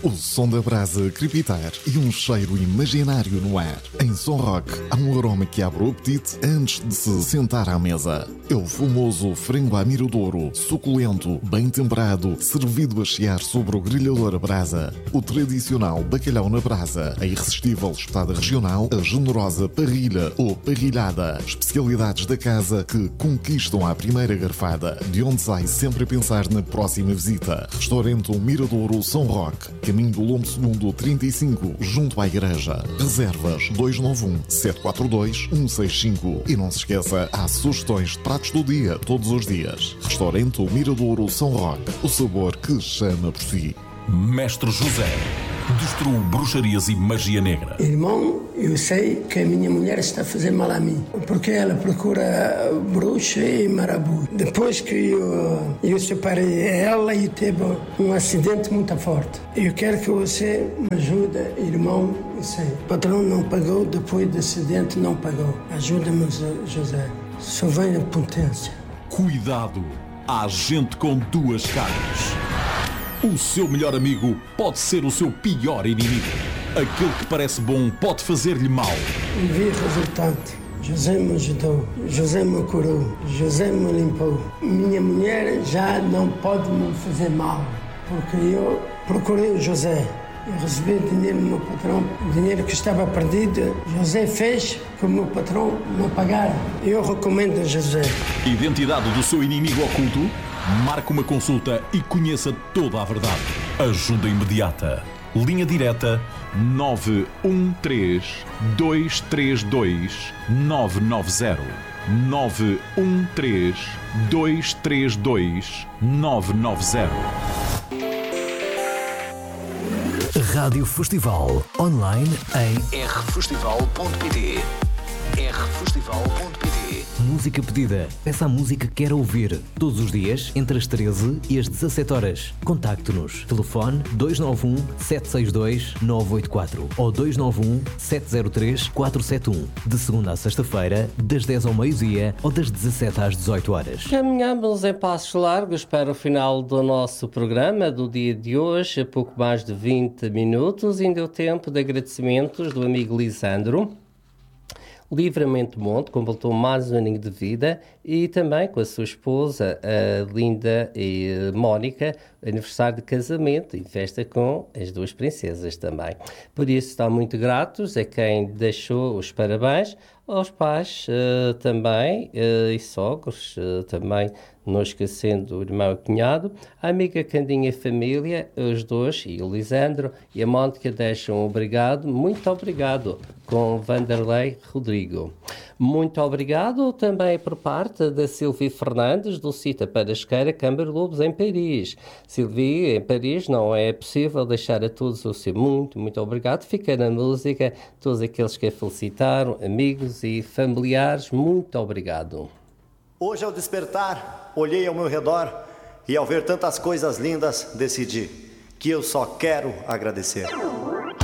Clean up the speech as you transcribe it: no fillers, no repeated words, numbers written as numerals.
O som da brasa crepitar e um cheiro imaginário no ar. Em Som Rock, há um aroma que abre o apetite antes de se sentar à mesa. É o famoso frango à miradouro, suculento, bem temperado, servido a chiar sobre o grelhador a brasa. O tradicional bacalhau na brasa, a irresistível espetada regional, a generosa parrilha ou parrilhada. Especialidades da casa que conquistam à primeira garfada, de onde sai sempre a pensar na próxima visita. Restaurante Miradouro Som Rock, caminho do Lombo Segundo 35, junto à igreja. Reservas 291-742-165. E não se esqueça, há sugestões de pratos do dia, todos os dias. Restaurante Miradouro Som Rock, o sabor que chama por si. Mestre José destruiu bruxarias e magia negra. Irmão, eu sei que a minha mulher está a fazer mal a mim, porque ela procura bruxa e marabu. Depois que eu separei ela e teve um acidente muito forte. Eu quero que você me ajude, irmão. Eu sei, o patrão não pagou, depois do acidente não pagou. Ajuda-me, José. Só vem a potência. Cuidado, há gente com duas caras. O seu melhor amigo pode ser o seu pior inimigo. Aquele que parece bom pode fazer-lhe mal. E vi o resultado. José me ajudou, José me curou, José me limpou. Minha mulher já não pode me fazer mal, porque eu procurei o José. Eu recebi dinheiro do meu patrão, dinheiro que estava perdido. José fez que o meu patrão me pagara. Eu recomendo a José. Identidade do seu inimigo oculto? Marque uma consulta e conheça toda a verdade. Ajuda imediata. Linha direta 913-232-990. 913-232-990. Rádio Festival online em rfestival.pt. rfestival.pt. Música pedida. Peça a música que quer ouvir. Todos os dias, entre as 13 e as 17 horas. Contacte-nos. Telefone 291-762-984 ou 291-703-471. De segunda a sexta-feira, das 10 ao meio-dia ou das 17 às 18 horas. Caminhamos em passos largos para o final do nosso programa do dia de hoje. A pouco mais de 20 minutos. Ainda é o tempo de agradecimentos do amigo Lisandro. Livramento Monte completou mais um aninho de vida e também com a sua esposa, a Linda e Mónica, aniversário de casamento e festa com as duas princesas também. Por isso estão muito gratos a quem deixou os parabéns, aos pais também e sogros também, não esquecendo o irmão e o cunhado, a amiga Candinha e família, os dois, e o Lisandro e a Mónica deixam um obrigado, muito obrigado, com Vanderlei Rodrigo. Muito obrigado também por parte da Silvia Fernandes, do Cita Parasqueira, Câmara Lobos, em Paris. Silvia, em Paris não é possível deixar a todos o seu muito obrigado. Fica na música, todos aqueles que a felicitaram, amigos e familiares, muito obrigado. Hoje, ao despertar, olhei ao meu redor e, ao ver tantas coisas lindas, decidi que eu só quero agradecer.